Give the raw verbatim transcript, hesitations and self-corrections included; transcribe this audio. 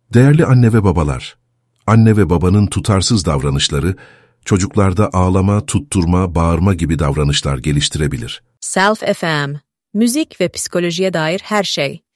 Değerli anne ve babalar, anne ve babanın tutarsız davranışları, çocuklarda ağlama, tutturma, bağırma gibi davranışlar geliştirebilir. Self F M, müzik ve psikolojiye dair her şey.